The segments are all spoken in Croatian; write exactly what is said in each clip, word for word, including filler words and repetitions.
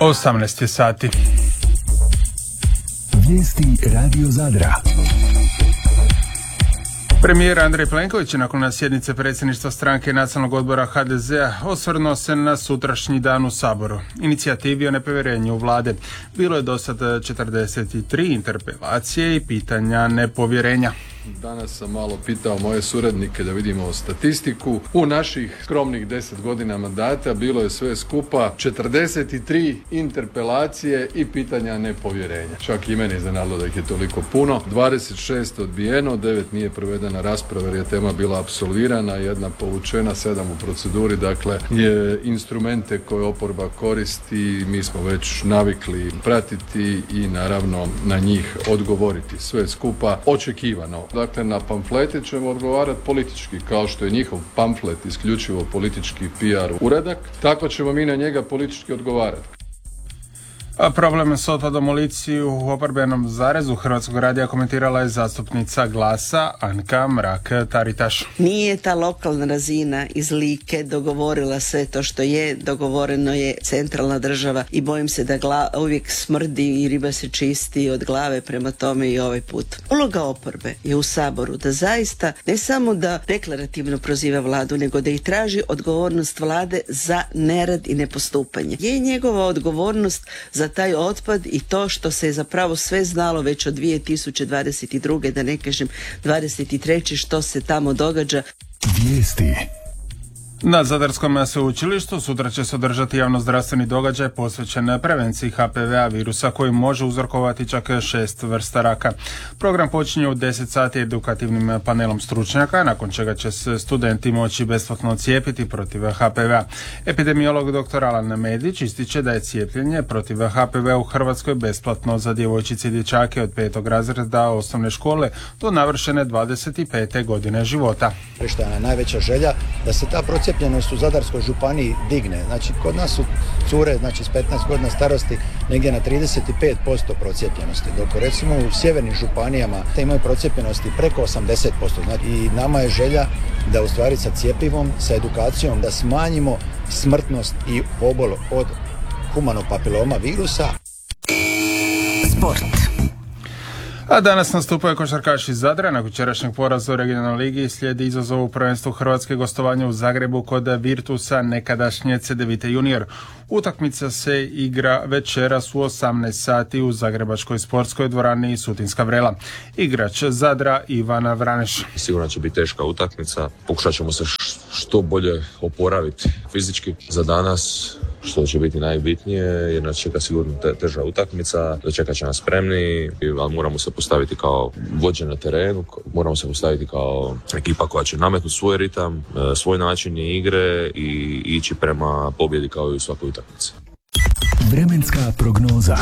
osamnaest je sati. Vijesti Radio Zadra. Premijer Andrej Plenković je nakon sjednice predsjedništva stranke Nacionalnog odbora ha de zea osvrnuo se na sutrašnji dan u Saboru. Inicijativi o nepovjerenju vlade. Bilo je do sada četrdeset tri interpelacije i pitanja nepovjerenja. Danas sam malo pitao moje suradnike da vidimo statistiku. U naših skromnih deset godina mandata bilo je sve skupa četrdeset tri interpelacije i pitanja nepovjerenja. Čak i mene iznenadilo da ih je toliko puno. dvadeset šest odbijeno, devet nije provedena rasprava jer je tema bila apsolvirana, jedna povučena, sedam u proceduri. Dakle, je instrumente koje oporba koristi, mi smo već navikli pratiti i naravno na njih odgovoriti. Sve skupa očekivano. Dakle, na pamflete ćemo odgovarati politički, kao što je njihov pamflet isključivo politički P R uradak, tako ćemo mi na njega politički odgovarati. A problem s otpadom u Lici u oporbenom zarezu Hrvatskog radija komentirala je zastupnica Glasa Anka Mrak-Taritaš. Nije ta lokalna razina iz Like dogovorila sve to što je, dogovoreno je centralna država i bojim se da gla, uvijek smrdi i riba se čisti od glave, prema tome i ovaj put. Uloga oporbe je u Saboru da zaista ne samo da deklarativno proziva vladu, nego da i traži odgovornost vlade za nerad i nepostupanje. Je njegova odgovornost za taj otpad i to što se je zapravo sve znalo već od dvije tisuće dvadeset druge da ne kažem dvadeset treće što se tamo događa. Vijesti. Na Zadarskom sveučilištu sutra će se održati javnozdravstveni događaj posvećen prevenciji ha pe ve a virusa koji može uzrokovati čak šest vrsta raka. Program počinje u deset sati edukativnim panelom stručnjaka, nakon čega će se studenti moći besplatno cijepiti protiv ha pe ve a. Epidemiolog dr. Alan Medić ističe da je cijepljenje protiv ha pe ve a u Hrvatskoj besplatno za djevojčice i dječake od petog razreda osnovne škole do navršene dvadeset pete godine života. Što je najveća želja da se ta procjena u Zadarskoj županiji digne. Znači, kod nas su cure, znači s petnaest godina starosti, negdje na trideset pet posto procijepljenosti, dok recimo u sjevernim županijama te imaju procijepljenosti preko osamdeset posto. Znači, i nama je želja da u stvari sa cjepivom, sa edukacijom, da smanjimo smrtnost i pobol od humanog papiloma virusa. Sport. A danas nastupaju košarkaši iz Zadra. Nakon jučerašnjeg poraza u regionalnoj ligi slijedi izazov u prvenstvu Hrvatske gostovanja u Zagrebu kod Virtusa, nekadašnje Cedevite Junior. Utakmica se igra večeras u osamnaest sati u zagrebačkoj sportskoj dvorani Sutinska Vrela. Igrač Zadra Ivana Vraneš. Sigurno će biti teška utakmica. Pokušat ćemo se što bolje oporaviti fizički za danas, što će biti najbitnije, jer nas čeka sigurno te, teža utakmica, dočekat će nas spremni, ali moramo se postaviti kao vođe na terenu, moramo se postaviti kao ekipa koja će nametnuti svoj ritam, svoj način igre i ići prema pobjedi kao i u svakoj utakmici. Vremenska prognoza.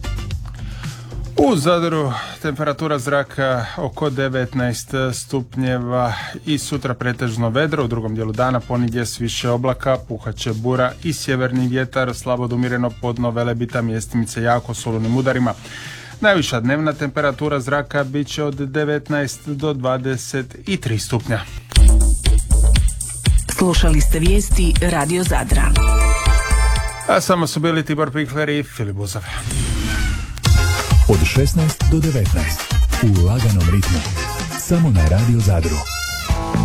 U Zadru temperatura zraka oko devetnaest stupnjeva i sutra pretežno vedro, u drugom dijelu dana ponegdje s više oblaka, puhaće bura i sjeverni vjetar, slabo od umjereno podno Velebita, mjestimice jako s olunim udarima. Najviša dnevna temperatura zraka bit će od devetnaest do dvadeset tri stupnja. Slušali ste vijesti Radio Zadra. A samo su bili Tibor Pikler i Filip Buzov. Od šesnaest do devetnaest u laganom ritmu. Samo na Radio Zadru.